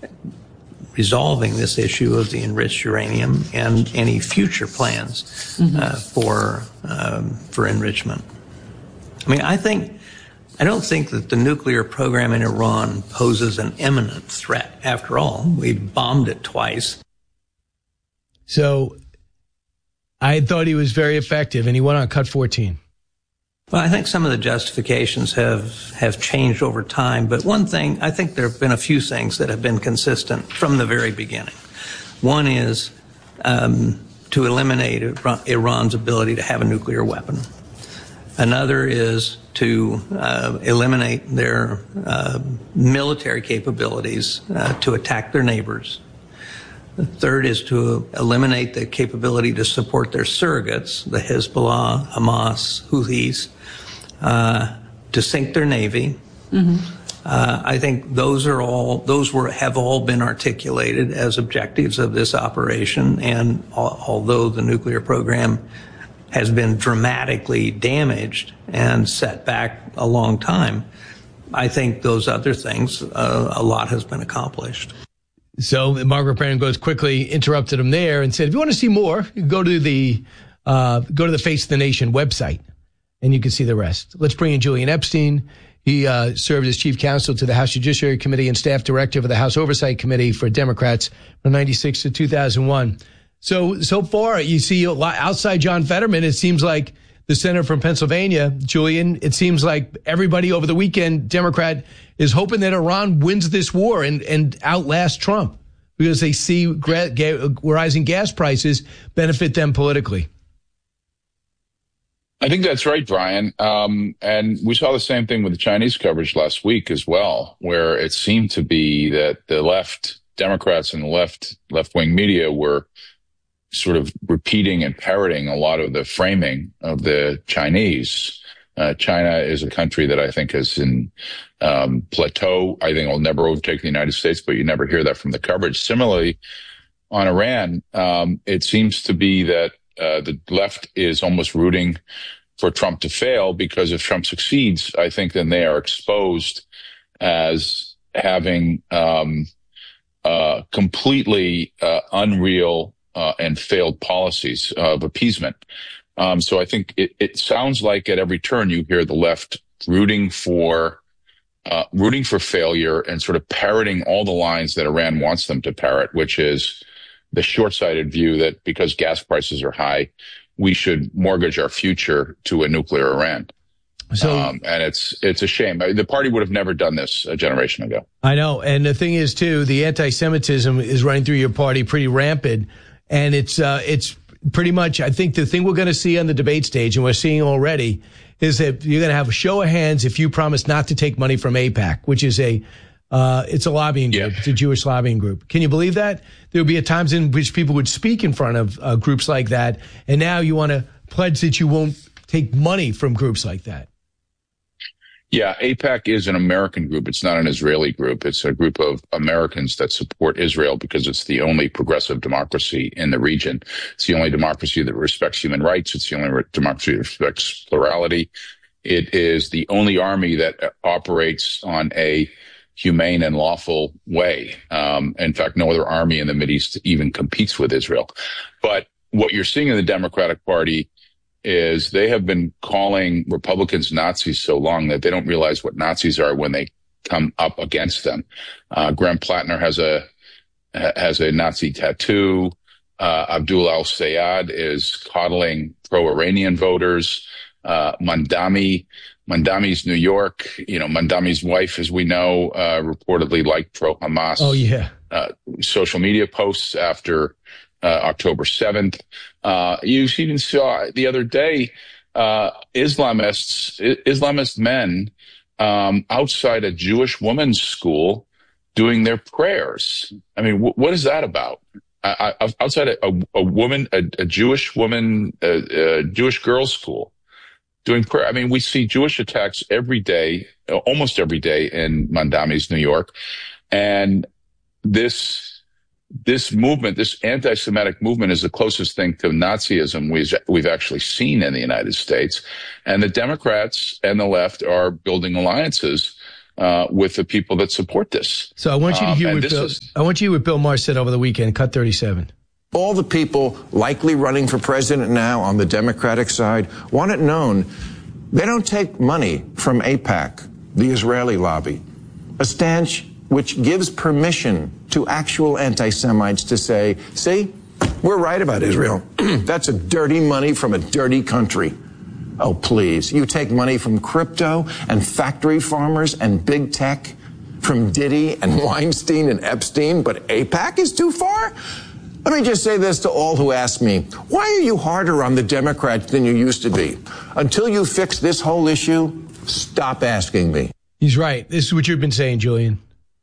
resolving this issue of the enriched uranium and any future plans for enrichment. I mean, I don't think that the nuclear program in Iran poses an imminent threat. After all, we bombed it twice. So I thought he was very effective, and he went on cut 14. Well, I think some of the justifications have changed over time, but one thing, I think there have been a few things that have been consistent from the very beginning. One is to eliminate Iran's ability to have a nuclear weapon. Another is to eliminate their military capabilities to attack their neighbors. The third is to eliminate the capability to support their surrogates, the Hezbollah, Hamas, Houthis, to sink their navy. I think those have all been articulated as objectives of this operation. And although the nuclear program has been dramatically damaged and set back a long time, I think those other things, a lot has been accomplished. So Margaret Brennan quickly interrupted him there and said, if you want to see more, go to the Face of the Nation website, and you can see the rest. Let's bring in Julian Epstein. He served as chief counsel to the House Judiciary Committee and staff director for the House Oversight Committee for Democrats from 1996 to 2001. So far, you see a lot outside John Fetterman. It seems like the senator from Pennsylvania, Julian, it seems like everybody over the weekend, Democrat, is hoping that Iran wins this war and outlasts Trump because they see rising gas prices benefit them politically. I think that's right, Brian. And we saw the same thing with the Chinese coverage last week as well, where it seemed to be that the left Democrats and the left-wing media were sort of repeating and parroting a lot of the framing of the Chinese. China is a country that I think is in plateau. I think it will never overtake the United States, but you never hear that from the coverage. Similarly, on Iran, it seems to be that the left is almost rooting for Trump to fail, because if Trump succeeds, I think then they are exposed as having completely unreal and failed policies of appeasement. So I think it sounds like at every turn you hear the left rooting for failure and sort of parroting all the lines that Iran wants them to parrot, which is the short-sighted view that because gas prices are high, we should mortgage our future to a nuclear Iran. So, and it's a shame. The party would have never done this a generation ago. I know. And the thing is, too, the anti-Semitism is running through your party pretty rampant. And it's pretty much, I think the thing we're going to see on the debate stage, and we're seeing already, is that you're going to have a show of hands if you promise not to take money from AIPAC, which is it's a lobbying group. Yeah. It's a Jewish lobbying group. Can you believe that? There would be times in which people would speak in front of groups like that. And now you want to pledge that you won't take money from groups like that. Yeah, AIPAC is an American group. It's not an Israeli group. It's a group of Americans that support Israel because it's the only progressive democracy in the region. It's the only democracy that respects human rights. It's the only democracy that respects plurality. It is the only army that operates on a humane and lawful way. In fact, no other army in the Mideast even competes with Israel. But what you're seeing in the Democratic Party is they have been calling Republicans Nazis so long that they don't realize what Nazis are when they come up against them. Graham Plattner has a Nazi tattoo. Abdul al-Sayed is coddling pro-Iranian voters. Mandami's New York. Mandami's wife, as we know, reportedly liked pro-Hamas. Oh, yeah. Social media posts after October 7th. You even saw the other day Islamist men outside a Jewish woman's school doing their prayers. I mean, what is that about? Outside a Jewish woman, a Jewish girls' school doing prayer. I mean, we see Jewish attacks every day, almost every day in Mandami's New York. And this movement, this anti-Semitic movement, is the closest thing to Nazism we've actually seen in the United States. And the Democrats and the left are building alliances with the people that support this. So I want you to hear what Bill Maher said over the weekend, cut 37. All the people likely running for president now on the Democratic side want it known they don't take money from AIPAC, the Israeli lobby, a stance which gives permission to actual anti-Semites to say, see, we're right about Israel. That's a dirty money from a dirty country. Oh, please. You take money from crypto and factory farmers and big tech, from Diddy and Weinstein and Epstein, but AIPAC is too far? Let me just say this to all who ask me, why are you harder on the Democrats than you used to be? Until you fix this whole issue, stop asking me. He's right. This is what you've been saying, Julian.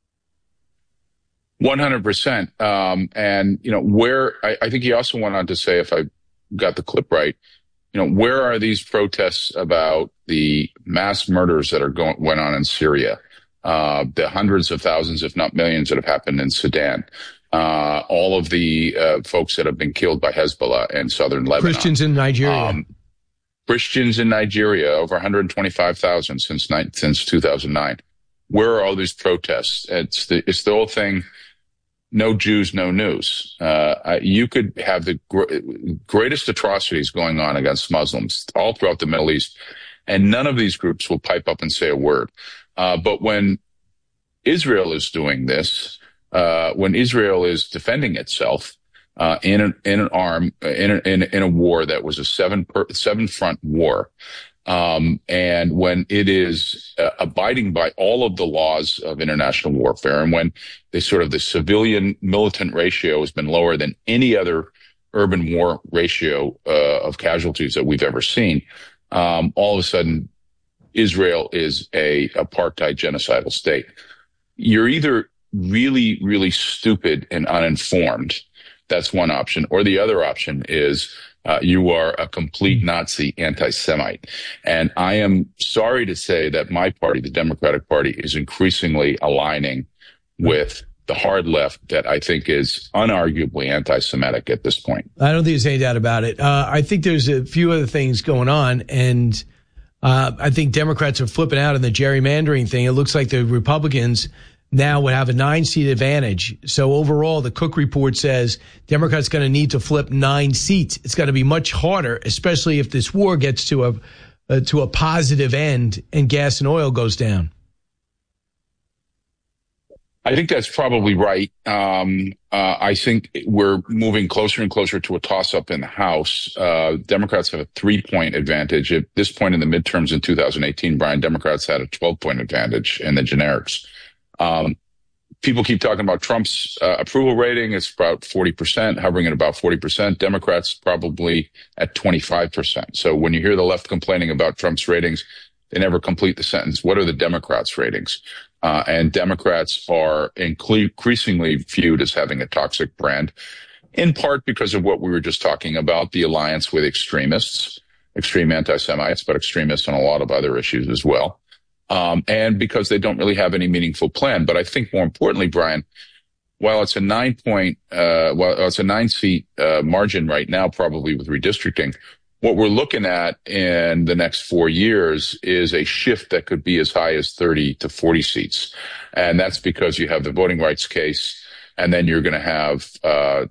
100%. And, I think he also went on to say, if I got the clip right, where are these protests about the mass murders that went on in Syria? The hundreds of thousands, if not millions, that have happened in Sudan. All of the folks that have been killed by Hezbollah in southern Lebanon. Christians in Nigeria. Christians in Nigeria, over 125,000 since 2009. Where are all these protests? It's the whole thing. No Jews, no news. You could have the greatest atrocities going on against Muslims all throughout the Middle East, and none of these groups will pipe up and say a word. But when Israel is doing this, when Israel is defending itself in a war that was a seven front war, and when it is abiding by all of the laws of international warfare, and when the civilian militant ratio has been lower than any other urban war ratio of casualties that we've ever seen, all of a sudden Israel is a apartheid genocidal state. You're either really, really stupid and uninformed. That's one option. Or the other option is you are a complete Nazi anti-Semite. And I am sorry to say that my party, the Democratic Party, is increasingly aligning with the hard left that I think is unarguably anti-Semitic at this point. I don't think there's any doubt about it. I think there's a few other things going on, and I think Democrats are flipping out on the gerrymandering thing. It looks like the Republicans now would have a 9-seat advantage. So overall, the Cook report says Democrats going to need to flip 9 seats. It's going to be much harder, especially if this war gets to a positive end and gas and oil goes down. I think that's probably right. I think we're moving closer and closer to a toss-up in the House. Democrats have a 3-point advantage. At this point in the midterms in 2018, Brian, Democrats had a 12-point advantage in the generics. People keep talking about Trump's approval rating. It's about 40%, hovering at about 40%. Democrats probably at 25%. So when you hear the left complaining about Trump's ratings, they never complete the sentence. What are the Democrats' ratings? And Democrats are increasingly viewed as having a toxic brand, in part because of what we were just talking about, the alliance with extremists, extreme anti-Semites, but extremists on a lot of other issues as well. And because they don't really have any meaningful plan. But I think more importantly, Brian, while it's a 9-seat margin right now, probably with redistricting, what we're looking at in the next 4 years is a shift that could be as high as 30 to 40 seats. And that's because you have the voting rights case, and then you're going to have the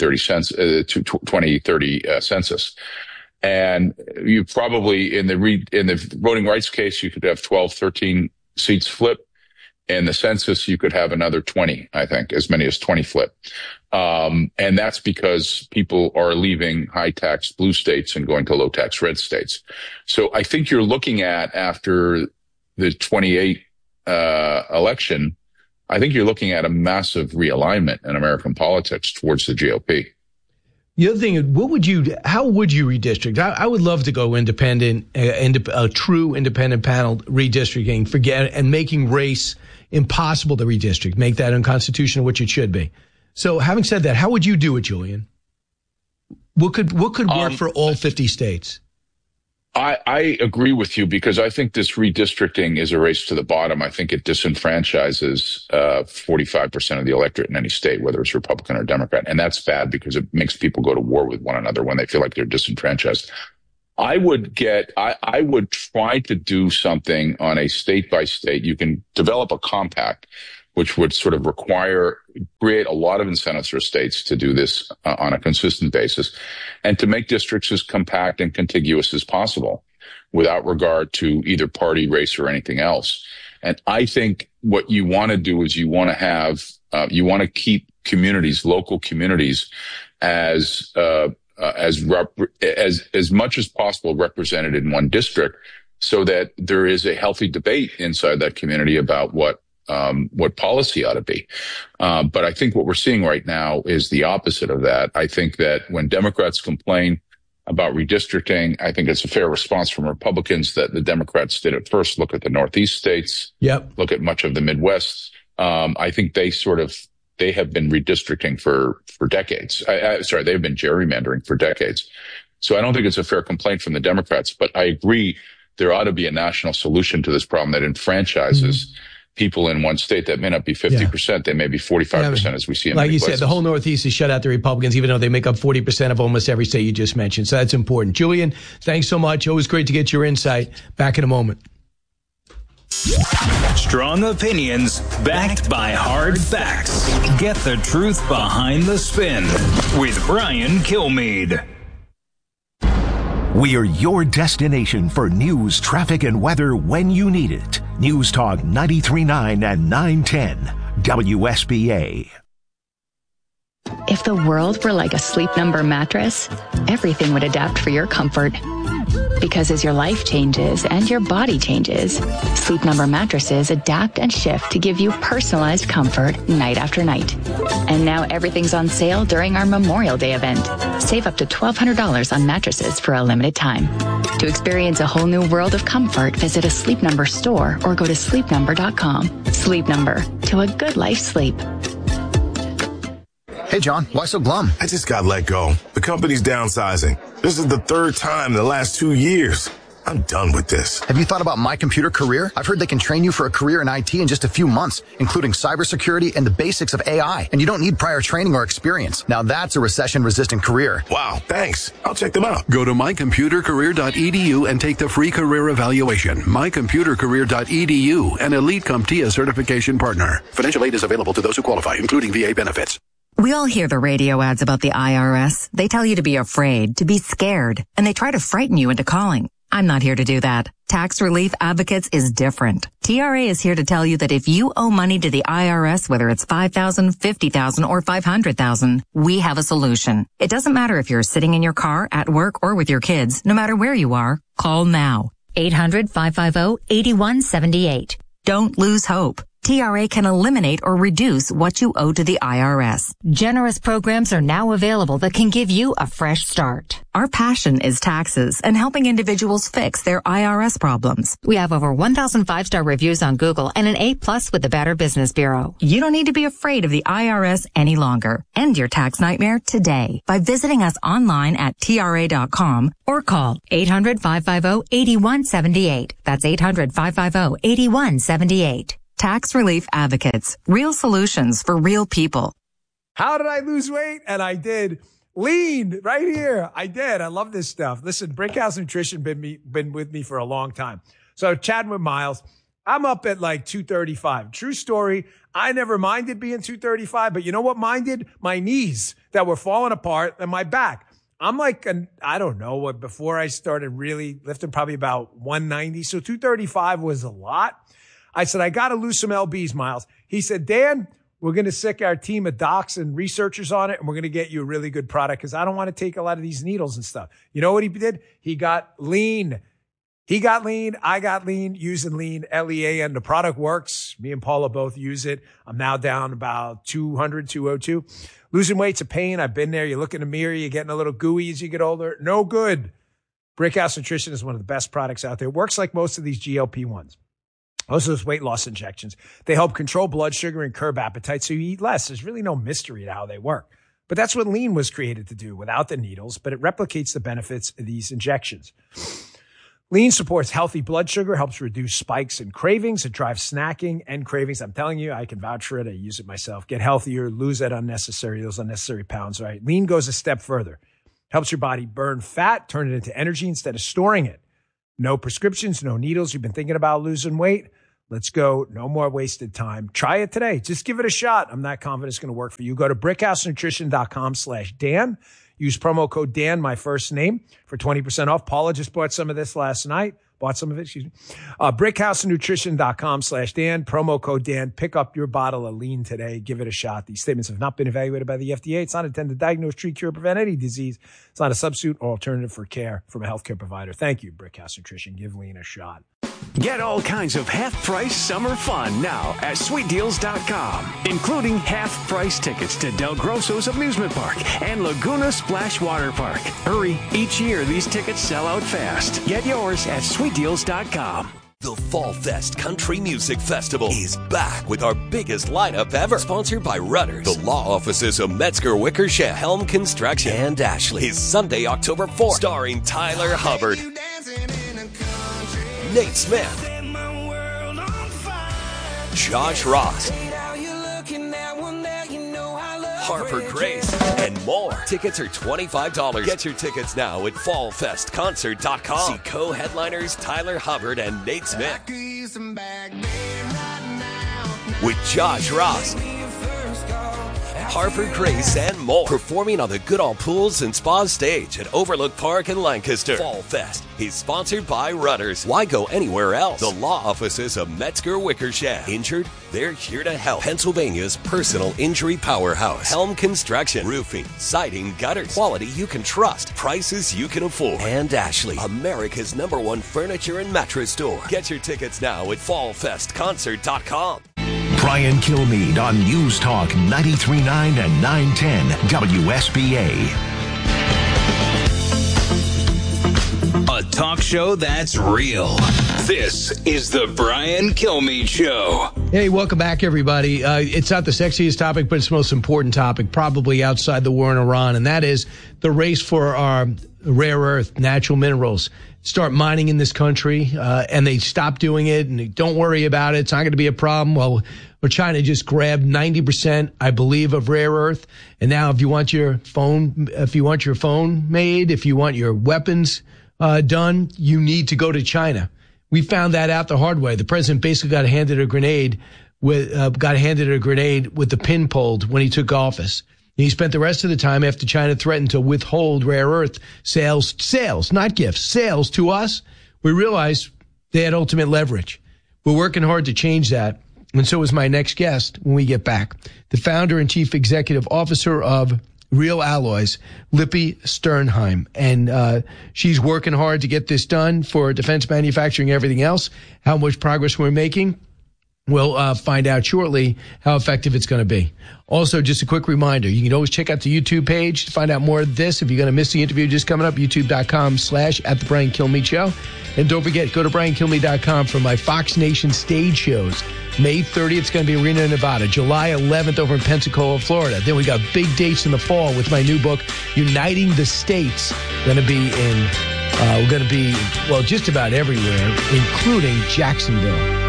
2030 census. And you probably, in the voting rights case, you could have 12, 13 seats flip. In the census, you could have another 20, I think, as many as 20 flip. And that's because people are leaving high tax blue states and going to low tax red states. So I think you're looking at, after the 28 election, I think you're looking at a massive realignment in American politics towards the GOP. The other thing, how would you redistrict? I would love to go independent, a true independent panel redistricting, and making race impossible to redistrict, make that unconstitutional, which it should be. So having said that, how would you do it, Julian? What could work for all 50 states? I agree with you, because I think this redistricting is a race to the bottom. I think it disenfranchises 45% of the electorate in any state, whether it's Republican or Democrat. And that's bad, because it makes people go to war with one another when they feel like they're disenfranchised. I would try to do something on a state by state. You can develop a compact, which would sort of create a lot of incentives for states to do this on a consistent basis and to make districts as compact and contiguous as possible without regard to either party, race, or anything else. And I think what you want to do is you want to keep communities, local communities, as much as possible represented in one district, so that there is a healthy debate inside that community about what policy ought to be. But I think what we're seeing right now is the opposite of that. I think that when Democrats complain about redistricting, I think it's a fair response from Republicans that the Democrats did it first. Look at the Northeast states. Yep. Look at much of the Midwest. I think they have been redistricting for decades. They've been gerrymandering for decades. So I don't think it's a fair complaint from the Democrats, but I agree there ought to be a national solution to this problem that enfranchises people in one state that may not be 50%, they may be 45%, as we see in many places. Like you said, the whole Northeast has shut out the Republicans, even though they make up 40% of almost every state you just mentioned. So that's important. Julian, thanks so much. Always great to get your insight. Back in a moment. Strong opinions backed by hard facts. Get the truth behind the spin with Brian Kilmeade. We're your destination for news, traffic, and weather when you need it. News Talk 93.9 and 910 WSBA. If the world were like a Sleep Number mattress, everything would adapt for your comfort. Because as your life changes and your body changes, Sleep Number mattresses adapt and shift to give you personalized comfort night after night. And now everything's on sale during our Memorial Day event. Save up to $1,200 on mattresses for a limited time. To experience a whole new world of comfort, visit a Sleep Number store or go to sleepnumber.com. Sleep Number, to a good life sleep. Hey, John, why so glum? I just got let go. The company's downsizing. This is the third time in the last 2 years. I'm done with this. Have you thought about My Computer Career? I've heard they can train you for a career in IT in just a few months, including cybersecurity and the basics of AI. And you don't need prior training or experience. Now that's a recession-resistant career. Wow, thanks. I'll check them out. Go to mycomputercareer.edu and take the free career evaluation. Mycomputercareer.edu, an Elite CompTIA certification partner. Financial aid is available to those who qualify, including VA benefits. We all hear the radio ads about the IRS. They tell you to be afraid, to be scared, and they try to frighten you into calling. I'm not here to do that. Tax Relief Advocates is different. TRA is here to tell you that if you owe money to the IRS, whether it's $5,000, $50,000, or $500,000, we have a solution. It doesn't matter if you're sitting in your car, at work, or with your kids. No matter where you are, call now. 800-550-8178. Don't lose hope. TRA can eliminate or reduce what you owe to the IRS. Generous programs are now available that can give you a fresh start. Our passion is taxes and helping individuals fix their IRS problems. We have over 1,000 5-star reviews on Google and an A+ with the Better Business Bureau. You don't need to be afraid of the IRS any longer. End your tax nightmare today by visiting us online at TRA.com or call 800-550-8178. That's 800-550-8178. Tax Relief Advocates. Real solutions for real people. How did I lose weight? And I did. Lean right here. I did. I love this stuff. Listen, Brickhouse Nutrition been with me for a long time. So chatting with Miles, I'm up at like 235. True story. I never minded being 235, but you know what minded? My knees that were falling apart and my back. I'm like, I don't know what, before I started really lifting, probably about 190. So 235 was a lot. I said, I got to lose some lbs, Miles. He said, Dan, we're going to sick our team of docs and researchers on it, and we're going to get you a really good product because I don't want to take a lot of these needles and stuff. You know what he did? He got lean. He got lean. I got lean, using lean, L-E-A-N. The product works. Me and Paula both use it. I'm now down about 200, 202. Losing weight's a pain. I've been there. You look in the mirror, you're getting a little gooey as you get older. No good. Brickhouse Nutrition is one of the best products out there. It works like most of these GLP-1s. Most of those weight loss injections, they help control blood sugar and curb appetite so you eat less. There's really no mystery to how they work. But that's what lean was created to do without the needles, but it replicates the benefits of these injections. Lean supports healthy blood sugar, helps reduce spikes and cravings. It drives snacking and cravings. I'm telling you, I can vouch for it. I use it myself. Get healthier, lose those unnecessary pounds, right? Lean goes a step further. Helps your body burn fat, turn it into energy instead of storing it. No prescriptions, no needles. You've been thinking about losing weight? Let's go. No more wasted time. Try it today. Just give it a shot. I'm not confident it's going to work for you. Go to brickhousenutrition.com/Dan. Use promo code Dan, my first name, for 20% off. Paula just bought some of this last night. brickhousenutrition.com/Dan, promo code Dan. Pick up your bottle of lean today. Give it a shot. These statements have not been evaluated by the FDA. It's not intended to diagnose, treat, cure, prevent any disease. It's not a substitute or alternative for care from a healthcare provider. Thank you, Brickhouse Nutrition. Give lean a shot. Get all kinds of half-price summer fun now at SweetDeals.com, including half-price tickets to Del Grosso's Amusement Park and Laguna Splash Water Park. Hurry, each year these tickets sell out fast. Get yours at SweetDeals.com. The Fall Fest Country Music Festival is back with our biggest lineup ever. Sponsored by Rudders, the law offices of Metzger Wickersham, Helm Construction, and Ashley. Is Sunday, October 4th, starring Tyler Hubbard, Nate Smith, Josh Ross, Harper Grace, and more. Tickets are $25. Get your tickets now at fallfestconcert.com. See co-headliners Tyler Hubbard and Nate Smith with Josh Ross, Harper Grace, and more. Performing on the Goodall Pools and Spa stage at Overlook Park in Lancaster. Fall Fest is sponsored by Rudders. Why go anywhere else? The law offices of Metzger Wickersham. Injured? They're here to help. Pennsylvania's personal injury powerhouse. Helm Construction. Roofing, siding, gutters. Quality you can trust. Prices you can afford. And Ashley, America's #1 furniture and mattress store. Get your tickets now at fallfestconcert.com. Brian Kilmeade on News Talk 93.9 and 910 WSBA. A talk show that's real. This is the Brian Kilmeade Show. Hey, welcome back, everybody. It's not the sexiest topic, but it's the most important topic, probably outside the war in Iran, and that is the race for our rare earth, natural minerals. Start mining in this country, and they stop doing it, and don't worry about it. It's not going to be a problem. Well, China just grabbed 90%, I believe, of rare earth. And now if you want your phone made, if you want your weapons done, you need to go to China. We found that out the hard way. The president basically got handed a grenade with the pin pulled when he took office. And he spent the rest of the time after China threatened to withhold rare earth sales, not gifts, sales to us. We realized they had ultimate leverage. We're working hard to change that. And so is my next guest when we get back. The founder and chief executive officer of Real Alloys, Lippy Sternheim. And she's working hard to get this done for defense manufacturing and everything else. How much progress we're making, we'll find out shortly how effective it's going to be. Also, just a quick reminder, you can always check out the YouTube page to find out more of this. If you're going to miss the interview just coming up, youtube.com/@the-Brian-Kilmeade-Show. And don't forget, go to briankilmeade.com for my Fox Nation stage shows. May 30th, it's going to be Reno, Nevada. July 11th over in Pensacola, Florida. Then we got big dates in the fall with my new book, Uniting the States. We're going to be just about everywhere, including Jacksonville.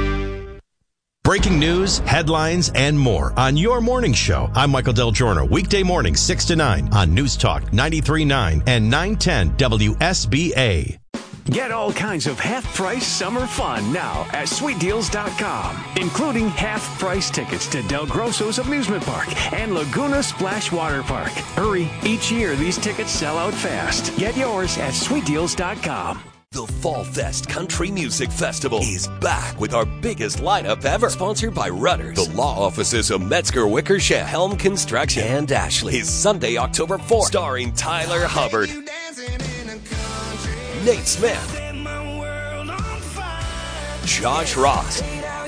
Breaking news, headlines, and more on your morning show. I'm Michael Del Giorno, weekday mornings 6 to 9 on News Talk 93.9 and 910 WSBA. Get all kinds of half-price summer fun now at SweetDeals.com, including half-price tickets to Del Grosso's Amusement Park and Laguna Splash Water Park. Hurry, each year these tickets sell out fast. Get yours at SweetDeals.com. The Fall Fest Country Music Festival is back with our biggest lineup ever. Sponsored by Rudders, the law offices of Metzger Wickersham, Helm Construction, and Ashley. Is Sunday, October 4th, starring Tyler Hubbard, Nate Smith, Josh Ross,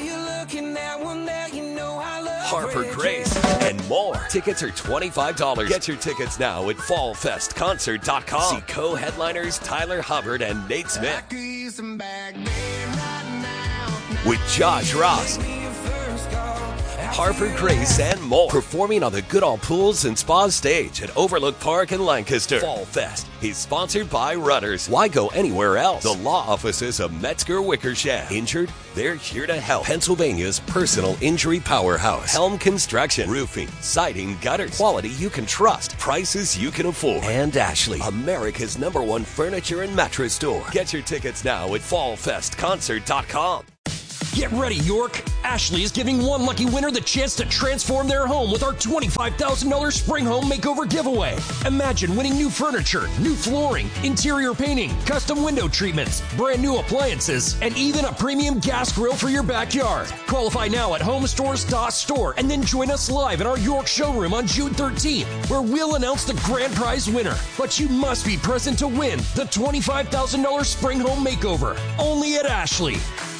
Harper Grace, and more. Tickets are $25. Get your tickets now at fallfestconcert.com. See co-headliners Tyler Hubbard and Nate Smith with Josh Ross, Harper Grace, and more. Performing on the Goodall Pools and Spa stage at Overlook Park in Lancaster. Fall Fest is sponsored by Rudders. Why go anywhere else? The law offices of Metzger Wickersham. Injured? They're here to help. Pennsylvania's personal injury powerhouse. Helm Construction. Roofing, siding, gutters. Quality you can trust. Prices you can afford. And Ashley, America's #1 furniture and mattress store. Get your tickets now at fallfestconcert.com. Get ready, York. Ashley is giving one lucky winner the chance to transform their home with our $25,000 Spring Home Makeover giveaway. Imagine winning new furniture, new flooring, interior painting, custom window treatments, brand new appliances, and even a premium gas grill for your backyard. Qualify now at homestores.store and then join us live in our York showroom on June 13th, where we'll announce the grand prize winner. But you must be present to win the $25,000 Spring Home Makeover, only at Ashley.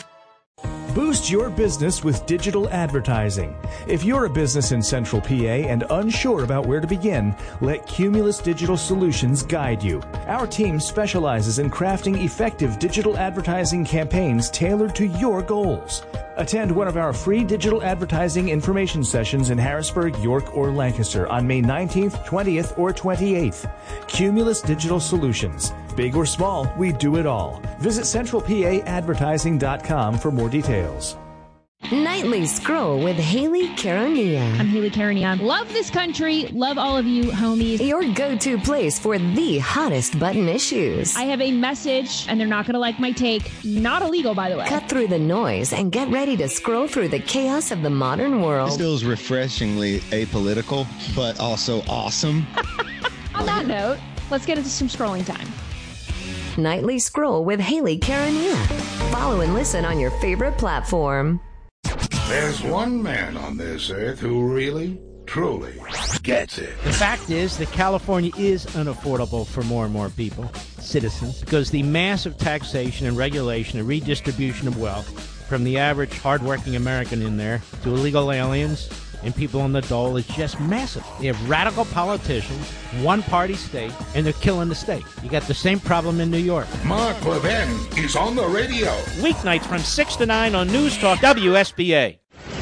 Boost your business with digital advertising. If you're a business in Central PA and unsure about where to begin, let Cumulus Digital Solutions guide you. Our team specializes in crafting effective digital advertising campaigns tailored to your goals. Attend one of our free digital advertising information sessions in Harrisburg, York, or Lancaster on May 19th, 20th, or 28th. Cumulus Digital Solutions. Big or small, we do it all. Visit centralpaadvertising.com for more details. Nightly Scroll with Haley Karania. I'm Haley Karania. Love this country. Love all of you, homies. Your go-to place for the hottest button issues. I have a message, and they're not going to like my take. Not illegal, by the way. Cut through the noise and get ready to scroll through the chaos of the modern world. This feels refreshingly apolitical, but also awesome. On that note, let's get into some scrolling time. Nightly Scroll with Haley Karania. Follow and listen on your favorite platform. There's one man on this earth who really, truly gets it. The fact is that California is unaffordable for more and more people, citizens, because the massive taxation and regulation and redistribution of wealth from the average hardworking American in there to illegal aliens and people on the dole is just massive. They have radical politicians, one-party state, and they're killing the state. You got the same problem in New York. Mark Levin is on the radio. Weeknights from 6 to 9 on News Talk WSBA.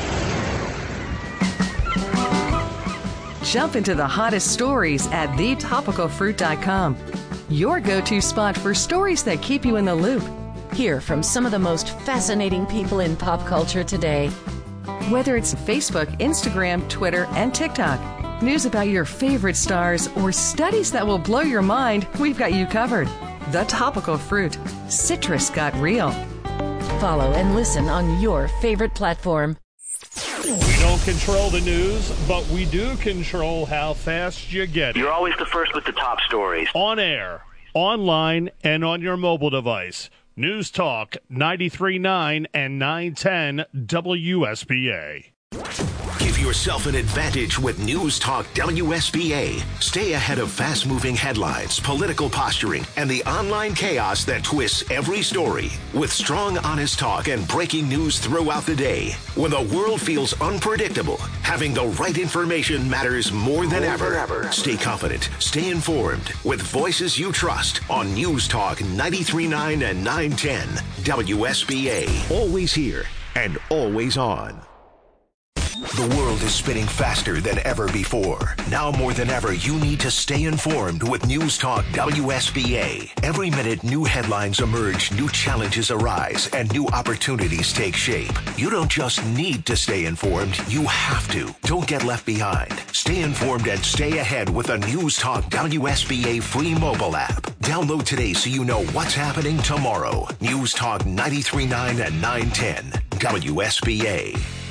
Jump into the hottest stories at thetopicalfruit.com. Your go-to spot for stories that keep you in the loop. Hear from some of the most fascinating people in pop culture today. Whether it's Facebook, Instagram, Twitter, and TikTok, news about your favorite stars, or studies that will blow your mind, we've got you covered. The Topical Fruit. Citrus got real. Follow and listen on your favorite platform. We don't control the news, but we do control how fast you get it. You're always the first with the top stories. On air, online, and on your mobile device. News Talk 93.9 and 910 WSBA. Give yourself an advantage with News Talk WSBA. Stay ahead of fast-moving headlines, political posturing, and the online chaos that twists every story. With strong, honest talk and breaking news throughout the day. When the world feels unpredictable, having the right information matters more than ever. Stay confident, stay informed, with voices you trust on News Talk 93.9 and 910 WSBA. Always here and always on. The world is spinning faster than ever before. Now more than ever, you need to stay informed with News Talk WSBA. Every minute, new headlines emerge, new challenges arise, and new opportunities take shape. You don't just need to stay informed, you have to. Don't get left behind. Stay informed and stay ahead with a News Talk WSBA free mobile app. Download today so you know what's happening tomorrow. News Talk 93.9 and 910 WSBA.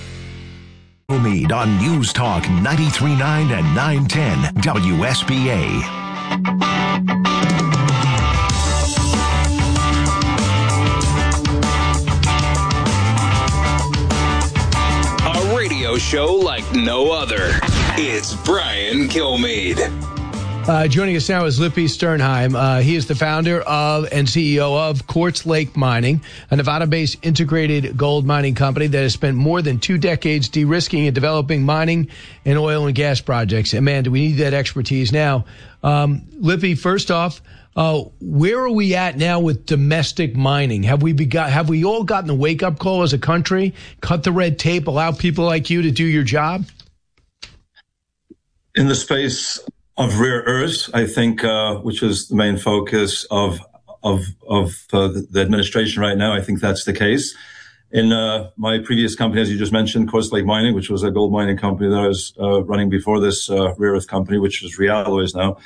Mead on News Talk 93.9 and 910 WSBA. A radio show like no other. It's Brian Kilmeade. Joining us now is Lippy Sternheim. He is the founder of and CEO of Quartz Lake Mining, a Nevada-based integrated gold mining company that has spent more than 2 decades de-risking and developing mining and oil and gas projects. And man, do we need that expertise now. Lippy, first off, where are we at now with domestic mining? Have we all gotten a wake-up call as a country? Cut the red tape, allow people like you to do your job? In the space of rare earths, I think, which is the main focus of the administration right now, I think that's the case. In my previous company, as you just mentioned, Quartz Lake Mining, which was a gold mining company that I was running before this rare earth company, which is Realloys now.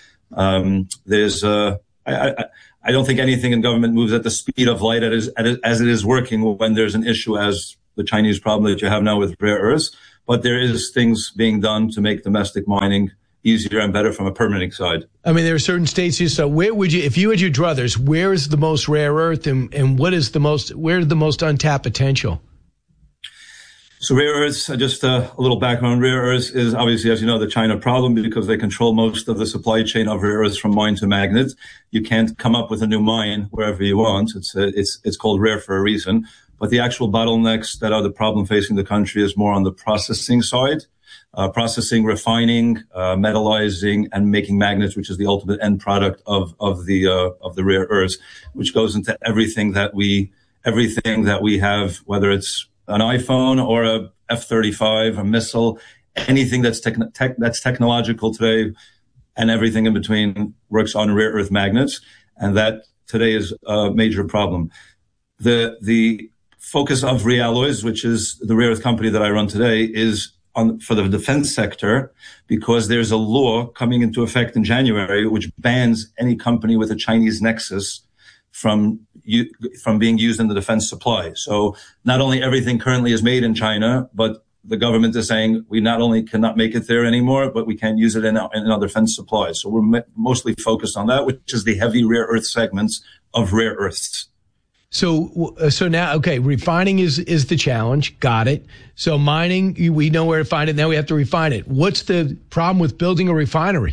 I don't think anything in government moves at the speed of light as it is working when there's an issue as the Chinese problem that you have now with rare earths. But there is things being done to make domestic mining easier and better from a permitting side. I mean, there are certain states here. So where would you, if you had your druthers, where is the most rare earth and where's the most untapped potential? So rare earths, just a little background. Rare earths is obviously, as you know, the China problem because they control most of the supply chain of rare earths from mine to magnet. You can't come up with a new mine wherever you want. It's called rare for a reason. But the actual bottlenecks that are the problem facing the country is more on the processing side. Processing, refining, metallizing, and making magnets, which is the ultimate end product of the rare earths, which goes into everything that we have, whether it's an iPhone or a F-35, a missile, anything that's technological today, and everything in between works on rare earth magnets, and that today is a major problem. The focus of Realloys, which is the rare earth company that I run today, is for the defense sector, because there's a law coming into effect in January which bans any company with a Chinese nexus from being used in the defense supply. So not only everything currently is made in China, but the government is saying we not only cannot make it there anymore, but we can't use it in our defense supplies. So we're mostly focused on that, which is the heavy rare earth segments of rare earths. So now, okay, refining is the challenge. Got it. So mining, we know where to find it. Now we have to refine it. What's the problem with building a refinery?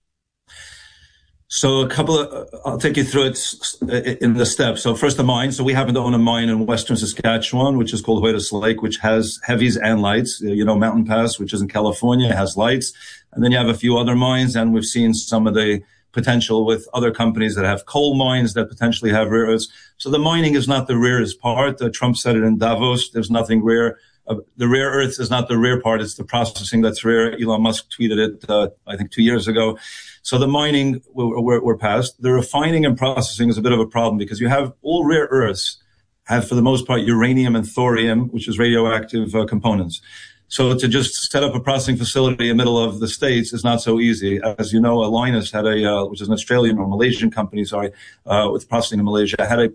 So I'll take you through it in the steps. So first the mine. So we happen to own a mine in western Saskatchewan, which is called Hoytos Lake, which has heavies and lights. Mountain Pass, which is in California, has lights. And then you have a few other mines, and we've seen some of the potential with other companies that have coal mines that potentially have rare earths. So the mining is not the rarest part. Trump said it in Davos. There's nothing rare. The rare earths is not the rare part. It's the processing that's rare. Elon Musk tweeted it, I think 2 years ago. So the mining, we're past. The refining and processing is a bit of a problem because you have all rare earths have, for the most part, uranium and thorium, which is radioactive components. So to just set up a processing facility in the middle of the States is not so easy. As you know, Lynas had which is an Australian or Malaysian company, with processing in Malaysia, had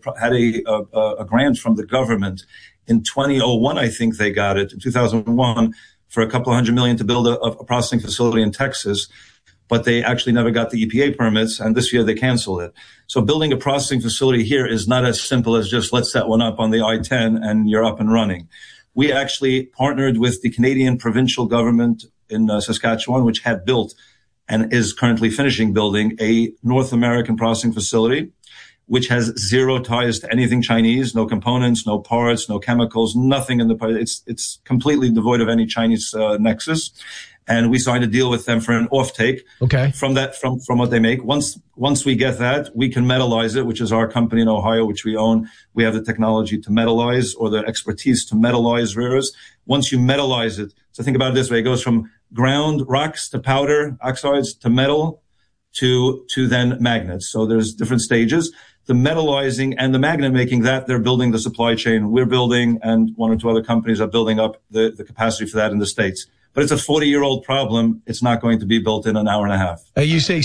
a grant from the government in 2001. I think they got it in 2001 for a couple of $100 million to build a processing facility in Texas. But they actually never got the EPA permits, and this year they canceled it. So building a processing facility here is not as simple as just let's set one up on the I-10 and you're up and running. We actually partnered with the Canadian provincial government in Saskatchewan, which had built and is currently finishing building a North American processing facility, which has zero ties to anything Chinese, no components, no parts, no chemicals, nothing in the part. It's completely devoid of any Chinese nexus. And we signed a deal with them for an offtake. Okay. From what they make. Once we get that, we can metallize it, which is our company in Ohio, which we own. We have the technology to metallize, or the expertise to metallize rare earths. Once you metallize it, so think about it this way: it goes from ground rocks to powder oxides to metal to then magnets. So there's different stages. The metallizing and the magnet making, that they're building the supply chain. We're building, and one or two other companies are building up the capacity for that in the States. But it's a 40-year-old problem. It's not going to be built in an hour and a half. You say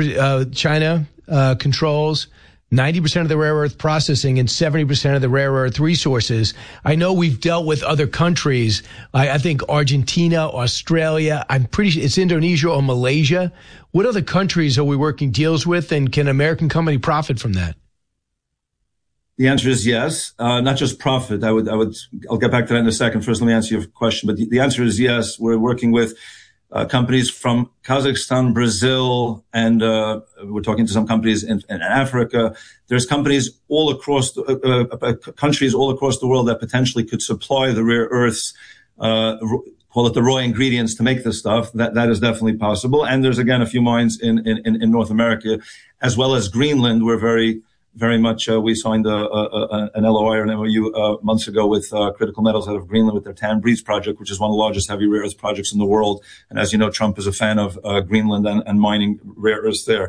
China controls 90% of the rare earth processing and 70% of the rare earth resources. I know we've dealt with other countries. I think Argentina, Australia. I'm pretty sure it's Indonesia or Malaysia. What other countries are we working deals with, and can an American company profit from that? The answer is yes. Not just profit. I'll get back to that in a second. First, let me answer your question. But the answer is yes. We're working with companies from Kazakhstan, Brazil, and we're talking to some companies in Africa. There's companies all across countries all across the world that potentially could supply the rare earths, call it the raw ingredients to make this stuff. That is definitely possible. And there's, again, a few mines in North America, as well as Greenland. We're very much, we signed an LOI or an MOU months ago with Critical Metals out of Greenland with their Tan Breeze project, which is one of the largest heavy rare earth projects in the world. And as you know, Trump is a fan of Greenland and mining rare earths there.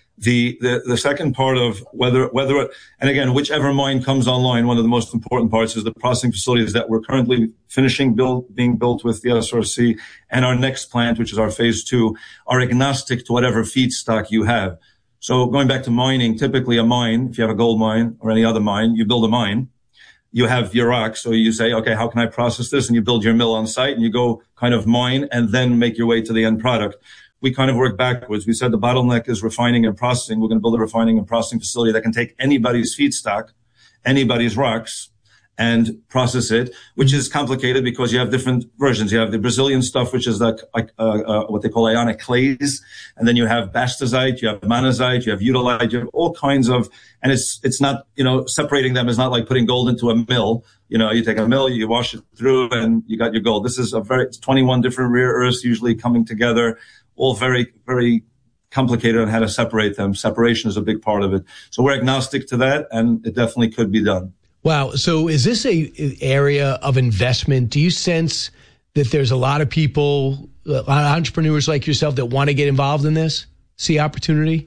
The second part of whether and again, whichever mine comes online, one of the most important parts is the processing facilities that we're currently being built with the SRC, and our next plant, which is our phase 2, are agnostic to whatever feedstock you have. So going back to mining, typically a mine, if you have a gold mine or any other mine, you build a mine. You have your rock, so you say, okay, how can I process this? And you build your mill on site, and you go kind of mine and then make your way to the end product. We kind of work backwards. We said the bottleneck is refining and processing. We're going to build a refining and processing facility that can take anybody's feedstock, anybody's rocks, and process it, which is complicated because you have different versions. You have the Brazilian stuff, which is like what they call ionic clays. And then you have bastosite, you have monazite, you have eutalite, you have all kinds of, and it's not, separating them is not like putting gold into a mill. You take a mill, you wash it through, and you got your gold. This is it's 21 different rare earths usually coming together, all very, very complicated on how to separate them. Separation is a big part of it. So we're agnostic to that, and it definitely could be done. Wow. So is this a area of investment? Do you sense that there's a lot of people, a lot of entrepreneurs like yourself that want to get involved in this, see opportunity?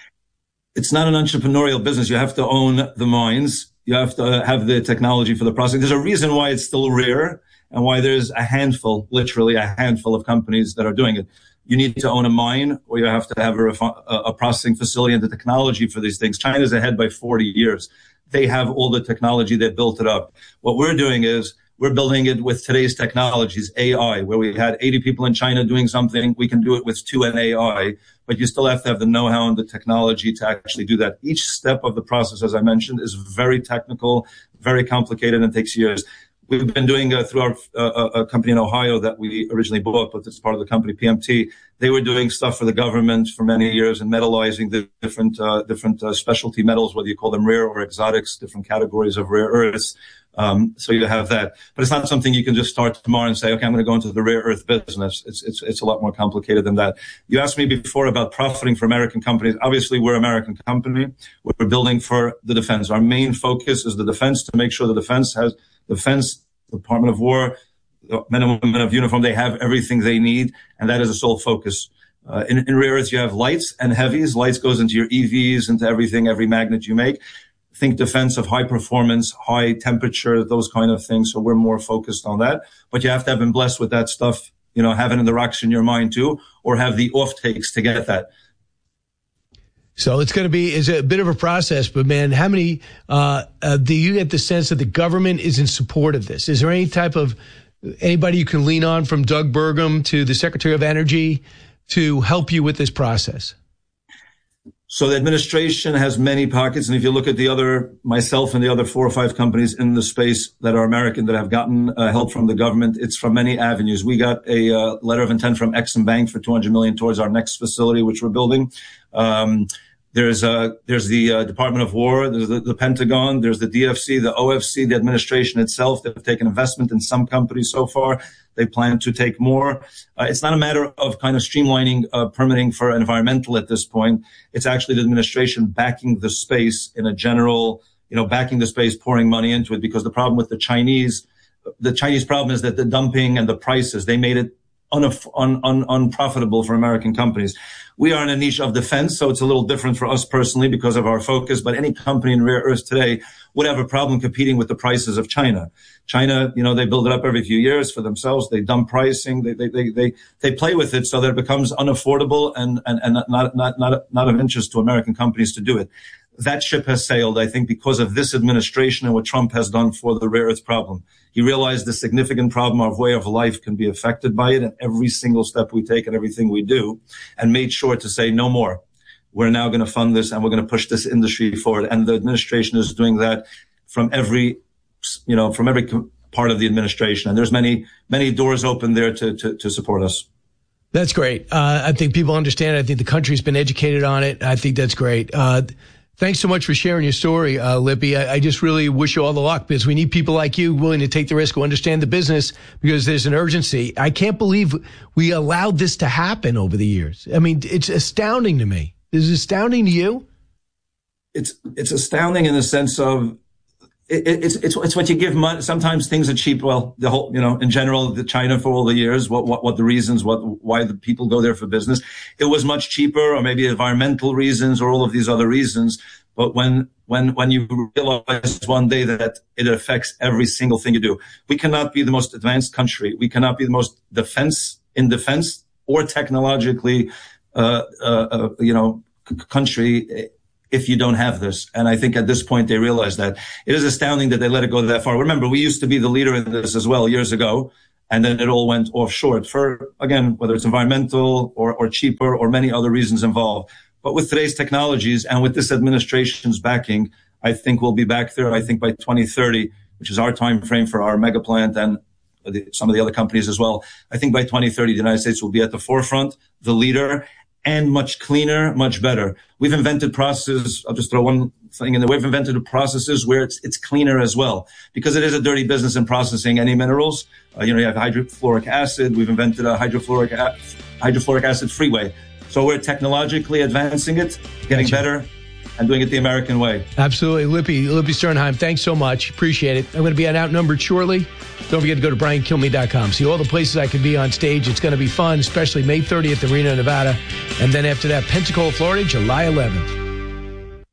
It's not an entrepreneurial business. You have to own the mines. You have to have the technology for the processing. There's a reason why it's still rare and why there's literally a handful of companies that are doing it. You need to own a mine, or you have to have a processing facility and the technology for these things. China's ahead by 40 years. They have all the technology. They built it up. What we're doing is we're building it with today's technologies, AI, where we had 80 people in China doing something. We can do it with 2 and AI, but you still have to have the know-how and the technology to actually do that. Each step of the process, as I mentioned, is very technical, very complicated, and takes years. We've been doing through a company in Ohio that we originally bought, but it's part of the company, PMT. They were doing stuff for the government for many years and metallizing the different specialty metals, whether you call them rare or exotics, different categories of rare earths. So you have that, but it's not something you can just start tomorrow and say, okay, I'm going to go into the rare earth business. It's a lot more complicated than that. You asked me before about profiting for American companies. Obviously, we're an American company. We're building for the defense. Our main focus is the defense, to make sure the defense, Department of War, the men and women of uniform, they have everything they need, and that is a sole focus. In rare earths, you have lights and heavies. Lights goes into your EVs, into everything, every magnet you make. Think defense of high performance, high temperature, those kind of things. So we're more focused on that. But you have to have been blessed with that stuff, have it in the rocks in your mind too, or have the off takes to get that. So it's a bit of a process, but man, how many, do you get the sense that the government is in support of this? Is there anybody you can lean on, from Doug Burgum to the Secretary of Energy, to help you with this process? So the administration has many pockets. And if you look at myself and the other 4 or 5 companies in the space that are American that have gotten help from the government, it's from many avenues. We got a letter of intent from Exim Bank for $200 million towards our next facility, which we're building. There's the Department of War, there's the Pentagon, there's the DFC, the OFC, the administration itself. They've taken investment in some companies so far. They plan to take more. It's not a matter of kind of streamlining permitting for environmental at this point. It's actually the administration backing the space in a general, backing the space, pouring money into it, because the problem with the Chinese problem is that the dumping and the prices, they made it unprofitable for American companies. We are in a niche of defense, so it's a little different for us personally because of our focus, but any company in rare earths today would have a problem competing with the prices of China. China, they build it up every few years for themselves. They dump pricing. They play with it so that it becomes unaffordable and not of interest to American companies to do it. That ship has sailed, I think, because of this administration and what Trump has done for the rare earth problem. He realized the significant problem of way of life can be affected by it, and every single step we take and everything we do, and made sure to say no more. We're now going to fund this, and we're going to push this industry forward. And the administration is doing that from every part of the administration. And there's many doors open there to support us. That's great. I think people understand it. I think the country's been educated on it. I think that's great. Thanks so much for sharing your story, Lippy. I just really wish you all the luck because we need people like you willing to take the risk, who understand the business because there's an urgency. I can't believe we allowed this to happen over the years. I mean, it's astounding to me. Is it astounding to you? It's astounding in the sense of it's what you give money. Sometimes things are cheap. Well, the whole, in general, the China for all the years, what the reasons, why the people go there for business. It was much cheaper, or maybe environmental reasons, or all of these other reasons. But when you realize one day that it affects every single thing you do, we cannot be the most advanced country. We cannot be the most defense or technologically, country if you don't have this. And I think at this point they realize that. It is astounding that they let it go that far. Remember, we used to be the leader in this as well years ago, and then it all went offshore for, again, whether it's environmental or cheaper or many other reasons involved. But with today's technologies and with this administration's backing, I think we'll be back there. I think by 2030, which is our time frame for our mega plant and some of the other companies as well. I think by 2030, the United States will be at the forefront, the leader, and much cleaner, much better. We've invented processes. I'll just throw one thing in there. We've invented processes where it's cleaner as well, because it is a dirty business in processing any minerals. You have hydrofluoric acid. We've invented a hydrofluoric acid freeway. So we're technologically advancing it, getting better, and doing it the American way. Absolutely. Lippy Sternheim, thanks so much. Appreciate it. I'm going to be on Outnumbered shortly. Don't forget to go to BrianKilmeade.com. See all the places I can be on stage. It's going to be fun, especially May 30th in Reno, Nevada. And then after that, Pensacola, Florida, July 11th.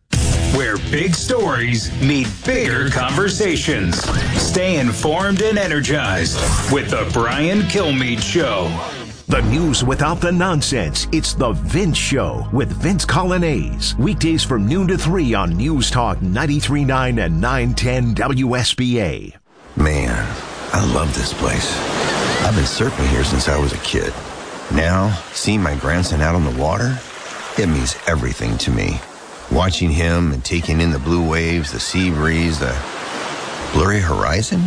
Where big stories meet bigger conversations. Stay informed and energized with the Brian Kilmeade Show. The news without the nonsense. It's the Vince Show with Vince Colonnese. Weekdays from noon to 3 on News Talk 93.9 and 910 WSBA. Man, I love this place. I've been surfing here since I was a kid. Now, seeing my grandson out on the water, it means everything to me. Watching him and taking in the blue waves, the sea breeze, the blurry horizon.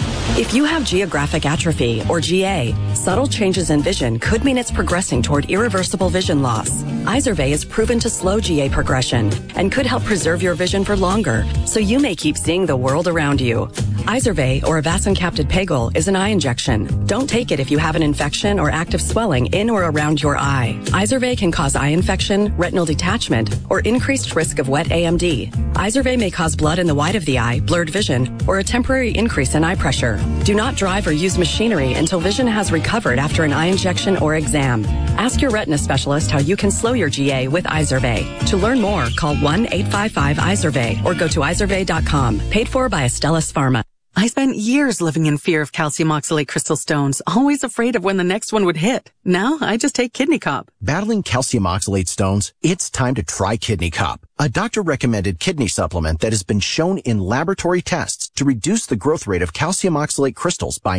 If you have geographic atrophy, or GA, subtle changes in vision could mean it's progressing toward irreversible vision loss. Izervay is proven to slow GA progression and could help preserve your vision for longer, so you may keep seeing the world around you. Izervay, or avacincaptad pegol, is an eye injection. Don't take it if you have an infection or active swelling in or around your eye. Izervay can cause eye infection, retinal detachment, or increased risk of wet AMD. Izervay may cause blood in the white of the eye, blurred vision, or a temporary increase in eye pressure. Do not drive or use machinery until vision has recovered after an eye injection or exam. Ask your retina specialist how you can slow your GA with Izervay. To learn more, call 1-855-IZERVAY or go to izervay.com. Paid for by Astellas Pharma. I spent years living in fear of calcium oxalate crystal stones, always afraid of when the next one would hit. Now, I just take Kidney Cop. Battling calcium oxalate stones? It's time to try Kidney Cop, a doctor-recommended kidney supplement that has been shown in laboratory tests to reduce the growth rate of calcium oxalate crystals by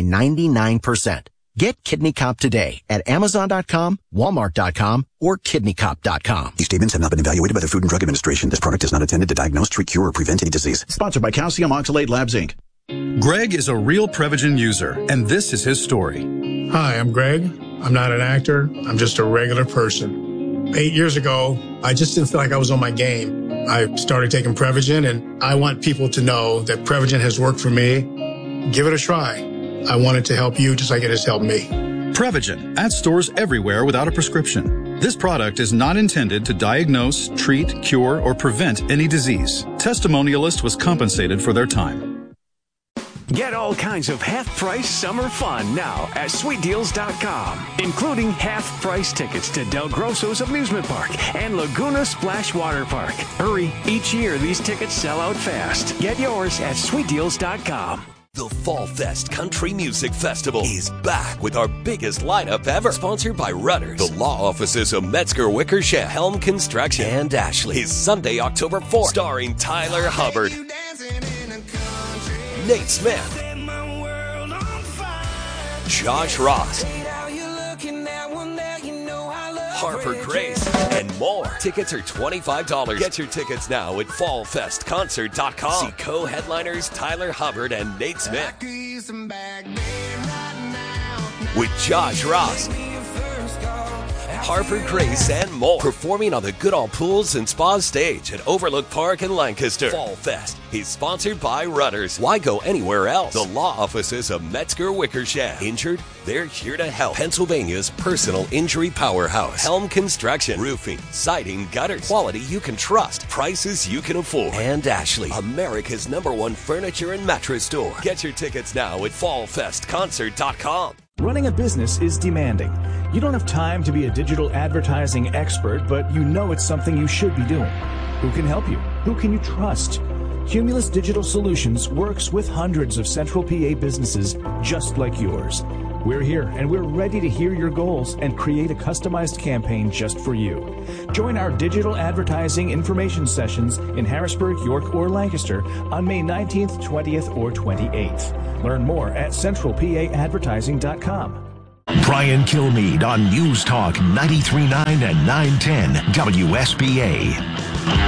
99%. Get Kidney Cop today at Amazon.com, Walmart.com, or KidneyCop.com. These statements have not been evaluated by the Food and Drug Administration. This product is not intended to diagnose, treat, cure, or prevent any disease. Sponsored by Calcium Oxalate Labs, Inc. Greg is a real Prevagen user, and this is his story. Hi, I'm Greg. I'm not an actor. I'm just a regular person. 8 years ago, I just didn't feel like I was on my game. I started taking Prevagen, and I want people to know that Prevagen has worked for me. Give it a try. I want it to help you just like it has helped me. Prevagen, at stores everywhere without a prescription. This product is not intended to diagnose, treat, cure, or prevent any disease. Testimonialist was compensated for their time. Get all kinds of half-price summer fun now at SweetDeals.com, including half-price tickets to Del Grosso's Amusement Park and Laguna Splash Water Park. Hurry, each year these tickets sell out fast. Get yours at SweetDeals.com. The Fall Fest Country Music Festival is back with our biggest lineup ever. Sponsored by Rudders, the law offices of Metzger, Wickersham, Helm Construction, and Ashley. Is Sunday, October 4th, starring Tyler Hubbard, Nate Smith, Josh Ross, Harper Grace, and more. Tickets are $25. Get your tickets now at fallfestconcert.com. See co-headliners Tyler Hubbard and Nate Smith with Josh Ross, Harper Grace, and more. Performing on the Goodall Pools and Spa stage at Overlook Park in Lancaster. Fall Fest is sponsored by Rudders. Why go anywhere else? The law offices of Metzger Wickersham. Injured? They're here to help. Pennsylvania's personal injury powerhouse. Helm Construction. Roofing, siding, gutters. Quality you can trust. Prices you can afford. And Ashley, America's #1 furniture and mattress store. Get your tickets now at fallfestconcert.com. Running a business is demanding. You don't have time to be a digital advertising expert, but you know it's something you should be doing. Who can help you? Who can you trust? Cumulus Digital Solutions works with hundreds of Central PA businesses just like yours. We're here and we're ready to hear your goals and create a customized campaign just for you. Join our digital advertising information sessions in Harrisburg, York, or Lancaster on May 19th, 20th, or 28th. Learn more at centralpaadvertising.com. Brian Kilmeade on News Talk 93.9 and 910 WSBA.